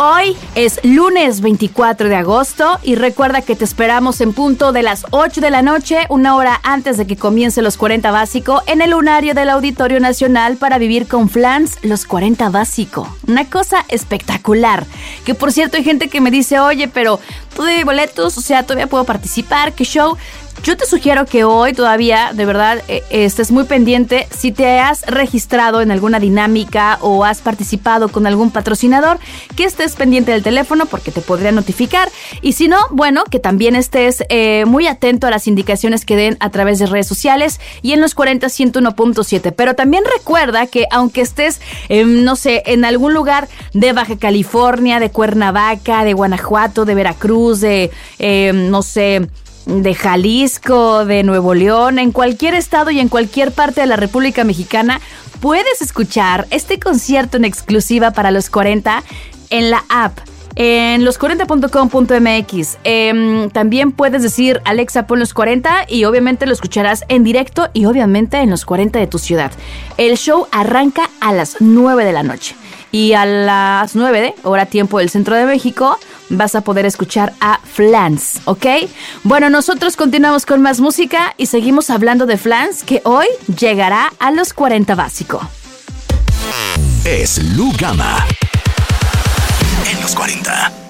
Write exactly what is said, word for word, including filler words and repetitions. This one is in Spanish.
Hoy es lunes veinticuatro de agosto y recuerda que te esperamos en punto de las ocho de la noche, una hora antes de que comience los cuarenta Básico, en el lunario del Auditorio Nacional para vivir con Flans los cuarenta Básico. Una cosa espectacular. Que por cierto hay gente que me dice, oye, pero todavía hay boletos, o sea, todavía puedo participar, ¿qué show? Yo te sugiero que hoy todavía, de verdad, eh, estés muy pendiente. Si te has registrado en alguna dinámica o has participado con algún patrocinador, que estés pendiente del teléfono porque te podría notificar. Y si no, bueno, que también estés eh, muy atento a las indicaciones que den a través de redes sociales y en los cuarenta ciento uno punto siete. Pero también recuerda que aunque estés, eh, no sé, en algún lugar de Baja California, de Cuernavaca, de Guanajuato, de Veracruz, de, eh, no sé... de Jalisco, de Nuevo León, en cualquier estado y en cualquier parte de la República Mexicana, puedes escuchar este concierto en exclusiva para los cuarenta en la app, en los cuarenta punto com punto m x. Eh, también puedes decir, Alexa, pon los cuarenta y obviamente lo escucharás en directo y obviamente en los cuarenta de tu ciudad. El show arranca a las nueve de la noche. Y a las nueve, hora tiempo del Centro de México, vas a poder escuchar a Flans, ¿ok? Bueno, nosotros continuamos con más música y seguimos hablando de Flans, que hoy llegará a los cuarenta Básico. Es Lu Gama en los cuarenta.